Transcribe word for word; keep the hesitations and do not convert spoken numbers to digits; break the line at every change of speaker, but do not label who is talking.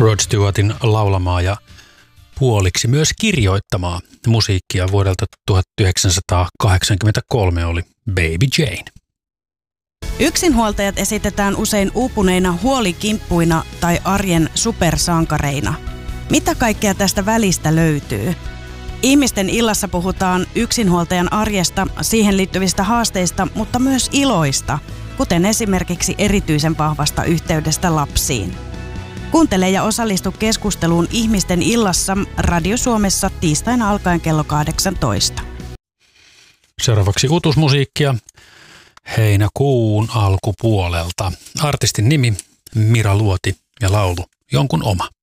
Rod Stewartin laulamaa ja puoliksi myös kirjoittamaa musiikkia vuodelta tuhatyhdeksänsataakahdeksankymmentäkolme oli Baby Jane.
Yksinhuoltajat esitetään usein uupuneina huolikimppuina tai arjen supersankareina. Mitä kaikkea tästä välistä löytyy? Ihmisten illassa puhutaan yksinhuoltajan arjesta, siihen liittyvistä haasteista, mutta myös iloista, kuten esimerkiksi erityisen vahvasta yhteydestä lapsiin. Kuuntele ja osallistu keskusteluun Ihmisten illassa Radio Suomessa tiistaina alkaen kello kahdeksantoista.
Seuraavaksi uutuusmusiikkia heinäkuun alkupuolelta. Artistin nimi Mira Luoti ja laulu Jonkun oma.